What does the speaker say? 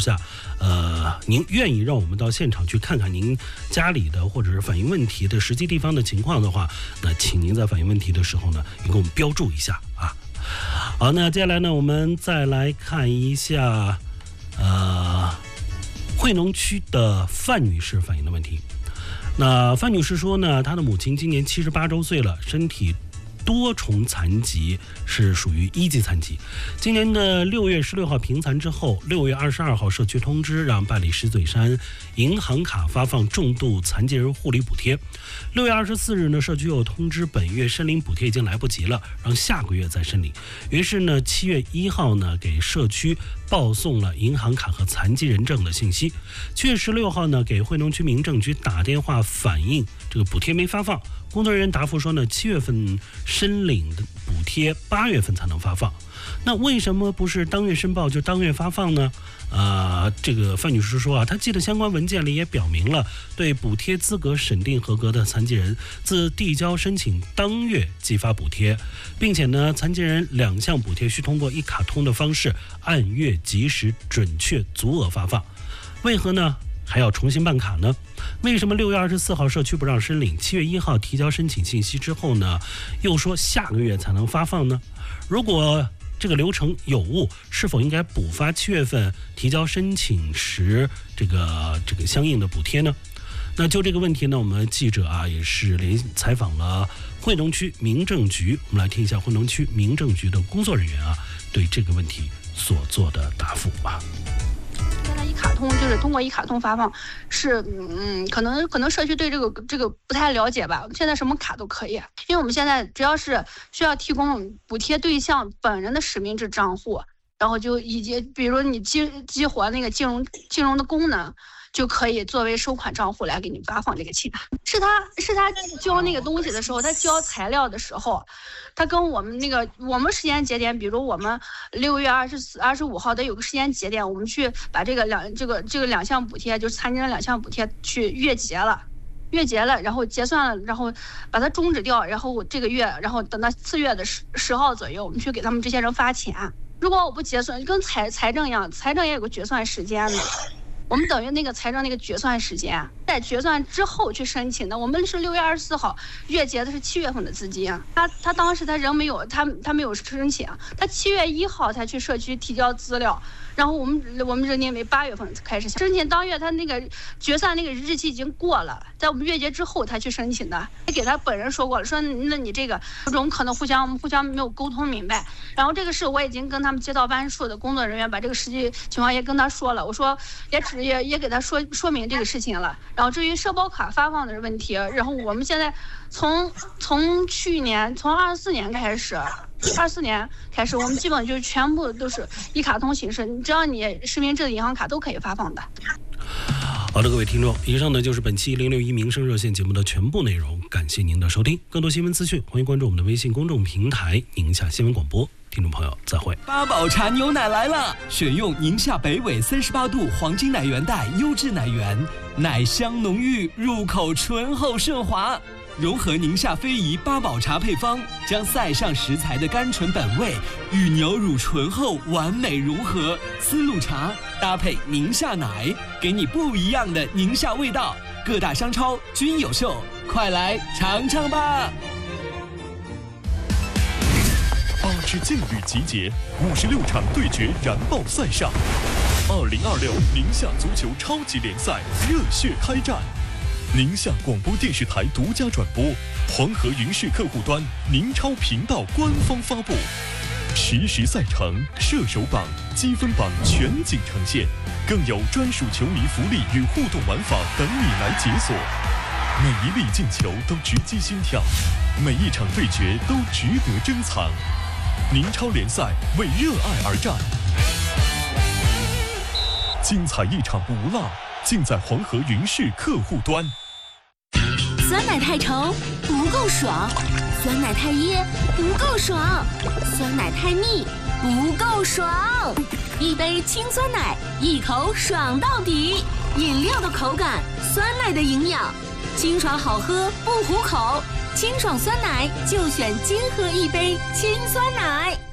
下，您愿意让我们到现场去看看您家里的或者是反映问题的实际地方的情况的话，那请您在反映问题的时候呢，也给我们标注一下啊。好，那接下来呢，我们再来看一下惠农区的范女士反映的问题。那范女士说呢，她的母亲今年78周岁了，身体多重残疾，是属于1级残疾。今年的6月16号评残之后，6月22号社区通知让办理石嘴山银行卡发放重度残疾人护理补贴。6月24日呢，社区又通知本月申领补贴已经来不及了，让下个月再申领。于是呢，7月1号呢，给社区报送了银行卡和残疾人证的信息。7月16号呢，给惠农区民政局打电话反映这个补贴没发放。工作人员答复说呢，7月份申领的补贴8月份才能发放。那为什么不是当月申报就当月发放呢？这个范女士说啊，她记得相关文件里也表明了，对补贴资格审定合格的残疾人，自递交申请当月即发补贴，并且呢，残疾人2项补贴需通过一卡通的方式，按月及时准确足额发放。为何呢？还要重新办卡呢？为什么6月24号社区不让申领，7月1号提交申请信息之后呢，又说下个月才能发放呢？如果这个流程有误，是否应该补发7月份提交申请时这个相应的补贴呢？那就这个问题呢，我们记者也是采访了惠农区民政局，我们来听一下惠农区民政局的工作人员对这个问题所做的答复现在一卡通就是通过一卡通发放，是可能社区对这个不太了解吧。现在什么卡都可以，因为我们现在只要是需要提供补贴对象本人的实名制账户，然后就以及比如你激活那个金融的功能，就可以作为收款账户来给你发放这个钱。是他交那个东西的时候，他交材料的时候，他跟我们时间节点，比如我们6月25号的有个时间节点，我们去把这个2项补贴，就是残疾人2项补贴去月结了，然后结算了，然后把它终止掉，然后这个月，然后等到4月的10号左右，我们去给他们这些人发钱。如果我不结算，跟财政一样，财政也有个决算时间的。我们等于那个财政那个决算时间，在决算之后去申请的。我们是6月24号月结的是7月份的资金，他当时他仍没有他没有申请，他7月1号才去社区提交资料，然后我们认为8月份开始申请，当月他那个决算那个日期已经过了，在我们月结之后他去申请的，给他本人说过了，说那你这个种可能互相没有沟通明白，然后这个事我已经跟他们街道办事处的工作人员把这个实际情况也跟他说了，我说也给他说明这个事情了。然后至于社保卡发放的问题，然后我们现在从去年从24年开始，我们基本就全部都是一卡通形式，只要你实名制的银行卡都可以发放的。 好的，各位听众，以上呢就是本期1061民生热线节目的全部内容，感谢您的收听。更多新闻资讯，欢迎关注我们的微信公众平台宁夏新闻广播。听众朋友，再会。 八宝茶牛奶来了，选用宁夏北纬38度黄金奶源带优质奶源，奶香浓郁，入口醇厚顺滑。融合宁夏非遗八宝茶配方，将塞上食材的甘醇本味与牛乳醇厚完美融合，丝路茶搭配宁夏奶，给你不一样的宁夏味道。各大商超均有售，快来尝尝吧 ！8支劲旅集结，56场对决燃爆赛上，2026宁夏足球超级联赛热血开战。宁夏广播电视台独家转播，黄河云视客户端宁超频道官方发布，实时赛程、射手榜、积分榜全景呈现，更有专属球迷福利与互动玩法等你来解锁。每一粒进球都直击心跳，每一场对决都值得珍藏。宁超联赛为热爱而战，精彩一场不落，尽在黄河云视客户端。 酸奶太稠不够爽，酸奶太噎不够爽，酸奶太腻不够爽。一杯清酸奶，一口爽到底。饮料的口感，酸奶的营养，清爽好喝不糊口。清爽酸奶就选金喝一杯清酸奶。